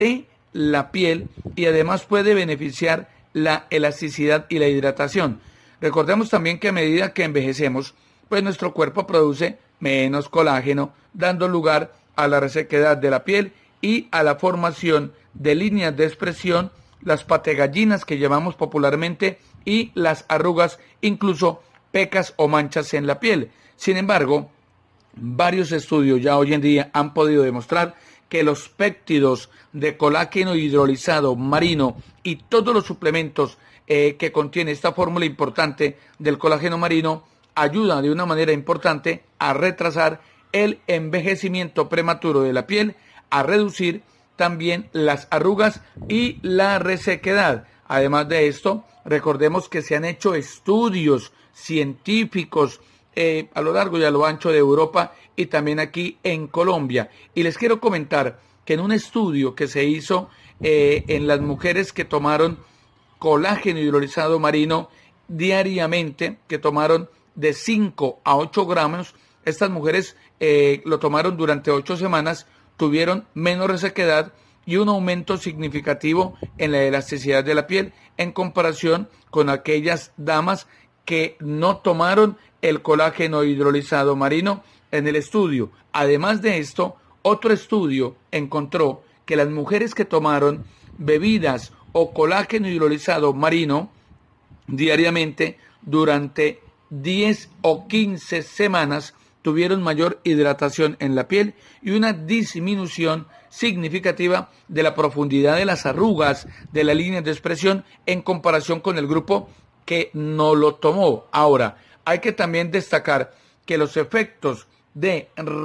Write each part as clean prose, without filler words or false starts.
de la piel y además puede beneficiar la elasticidad y la hidratación. Recordemos también que a medida que envejecemos, pues nuestro cuerpo produce menos colágeno, dando lugar a la resequedad de la piel y a la formación de líneas de expresión, las pategallinas que llamamos popularmente y las arrugas, incluso pecas o manchas en la piel. Sin embargo, varios estudios ya hoy en día han podido demostrar que los péptidos de colágeno hidrolizado marino y todos los suplementos que contiene esta fórmula importante del colágeno marino ayudan de una manera importante a retrasar el envejecimiento prematuro de la piel, a reducir también las arrugas y la resequedad. Además de esto, recordemos que se han hecho estudios científicos a lo largo y a lo ancho de Europa y también aquí en Colombia. Y les quiero comentar que en un estudio que se hizo en las mujeres que tomaron colágeno hidrolizado marino diariamente, que tomaron de 5 a 8 gramos, estas mujeres lo tomaron durante 8 semanas, tuvieron menos resequedad y un aumento significativo en la elasticidad de la piel en comparación con aquellas damas que no tomaron el colágeno hidrolizado marino en el estudio. Además de esto, otro estudio encontró que las mujeres que tomaron bebidas o colágeno hidrolizado marino diariamente durante 10 o 15 semanas tuvieron mayor hidratación en la piel y una disminución significativa de la profundidad de las arrugas de la línea de expresión en comparación con el grupo que no lo tomó. Ahora, hay que también destacar que los efectos de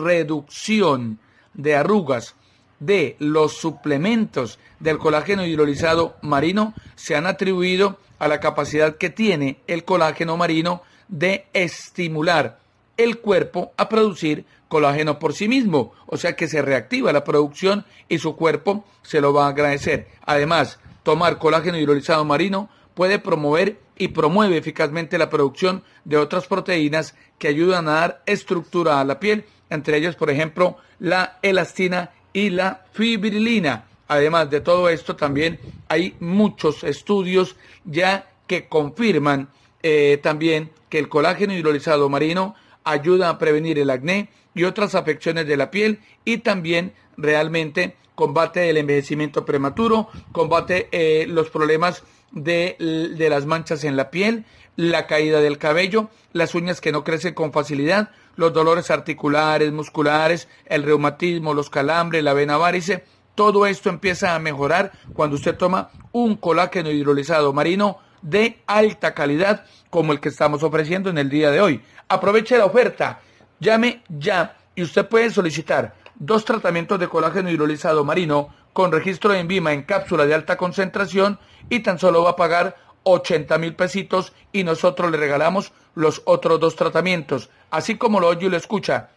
reducción de arrugas de los suplementos del colágeno hidrolizado marino se han atribuido a la capacidad que tiene el colágeno marino de estimular el cuerpo a producir colágeno por sí mismo, o sea que se reactiva la producción y su cuerpo se lo va a agradecer. Además, tomar colágeno hidrolizado marino puede promover y promueve eficazmente la producción de otras proteínas que ayudan a dar estructura a la piel, entre ellas, por ejemplo, la elastina y la fibrilina. Además de todo esto, también hay muchos estudios ya que confirman también que el colágeno hidrolizado marino ayuda a prevenir el acné y otras afecciones de la piel y también realmente combate el envejecimiento prematuro, combate los problemas de las manchas en la piel, la caída del cabello, las uñas que no crecen con facilidad, los dolores articulares, musculares, el reumatismo, los calambres, la vena varice. Todo esto empieza a mejorar cuando usted toma un colágeno hidrolizado marino de alta calidad como el que estamos ofreciendo en el día de hoy. Aproveche la oferta, llame ya y usted puede solicitar 2 tratamientos de colágeno hidrolizado marino con registro en Vima en cápsula de alta concentración y tan solo va a pagar 80,000 pesitos y nosotros le regalamos los otros 2 tratamientos. Así como lo oye y lo escucha,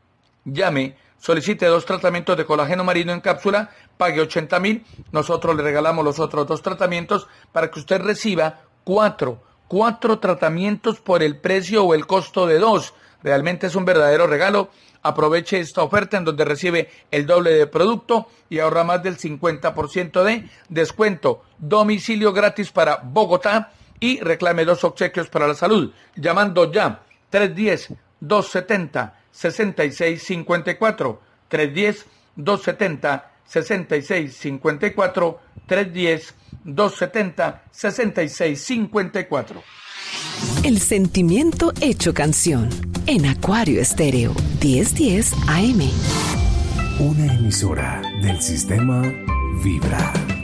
llame, solicite 2 tratamientos de colágeno marino en cápsula, pague 80,000, nosotros le regalamos los otros 2 tratamientos para que usted reciba 4 tratamientos por el precio o el costo de 2. Realmente es un verdadero regalo. Aproveche esta oferta en donde recibe el doble de producto y ahorra más del 50% de descuento. Domicilio gratis para Bogotá y reclame 2 obsequios para la salud. Llamando ya 310-270-6654. 310-270-6654. 310-270-6654. El sentimiento hecho canción en Acuario Estéreo 1010 AM. Una emisora del sistema Vibra.